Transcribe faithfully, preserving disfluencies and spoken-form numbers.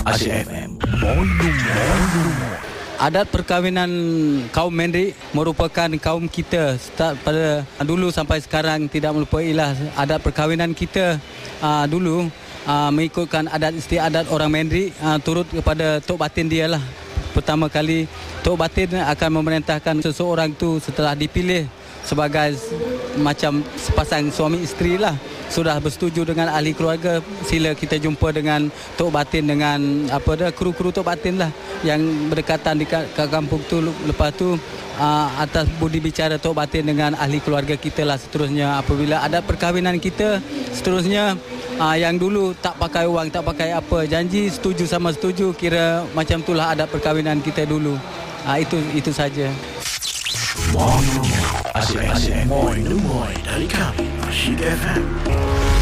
Asyik F M. Moin Adat perkahwinan kaum Mendrik merupakan kaum kita start pada dulu sampai sekarang tidak melupailah adat perkahwinan kita uh, dulu uh, mengikutkan adat istiadat orang Mendrik uh, turut kepada tok batin dia lah. Pertama kali tok batin akan memerintahkan seseorang tu setelah dipilih sebagai macam sepasang suami isteri lah, sudah bersetuju dengan ahli keluarga, sila kita jumpa dengan tok batin, dengan apa dah kru-kru tok batin lah yang berdekatan di kampung tu. Lepas tu uh, atas budi bicara tok batin dengan ahli keluarga kita lah seterusnya. Apabila adat perkahwinan kita seterusnya uh, yang dulu tak pakai wang, tak pakai apa, janji setuju sama setuju, kira macam itulah adat perkahwinan kita dulu. uh, itu itu saja. Asyik Asyik Moin Moin dari kami Asyik F M.